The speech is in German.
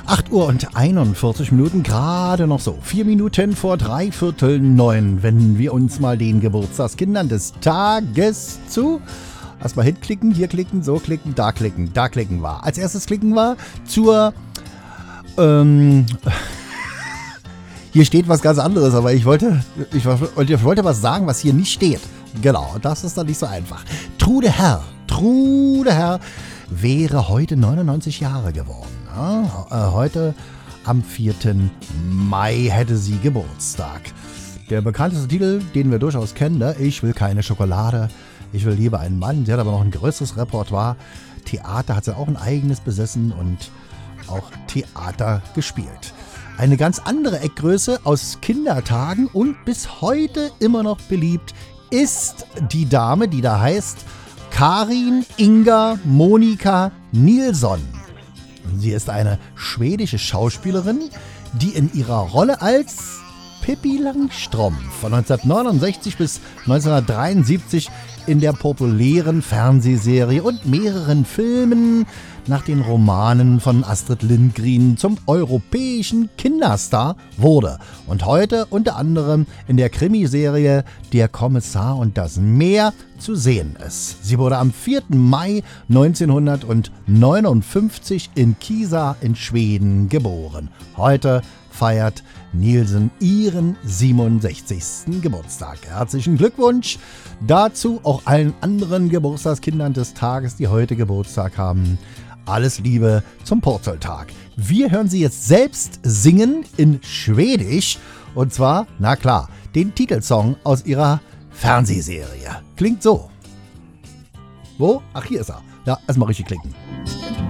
8 Uhr und 41 Minuten, gerade noch so. 4 Minuten vor 8:45, wenn wir uns mal den Geburtstagskindern des Tages zu... Erstmal hinklicken, hier klicken, so klicken, da war. Als erstes klicken wir zur... hier steht was ganz anderes, aber ich wollte was sagen, was hier nicht steht. Genau, das ist dann nicht so einfach. Trude Herr wäre heute 99 Jahre geworden. Ja, heute am 4. Mai hätte sie Geburtstag. Der bekannteste Titel, den wir durchaus kennen, ne? Ich will keine Schokolade, ich will lieber einen Mann. Sie hat aber noch ein größeres Repertoire. Theater hat sie auch ein eigenes besessen und auch Theater gespielt. Eine ganz andere Eckgröße aus Kindertagen und bis heute immer noch beliebt ist die Dame, die da heißt Karin Inga Monika Nilsson. Sie ist eine schwedische Schauspielerin, die in ihrer Rolle als Pippi Langstrumpf von 1969 bis 1973 in der populären Fernsehserie und mehreren Filmen nach den Romanen von Astrid Lindgren zum europäischen Kinderstar wurde und heute unter anderem in der Krimiserie Der Kommissar und das Meer zu sehen ist. Sie wurde am 4. Mai 1959 in Kisa in Schweden geboren. Heute feiert Nilsson ihren 67. Geburtstag. Herzlichen Glückwunsch dazu, auch allen anderen Geburtstagskindern des Tages, die heute Geburtstag haben. Alles Liebe zum Purzeltag. Wir hören sie jetzt selbst singen in Schwedisch und zwar, na klar, den Titelsong aus ihrer Fernsehserie. Klingt so. Wo? Ach, hier ist er. Ja, erstmal richtig klicken.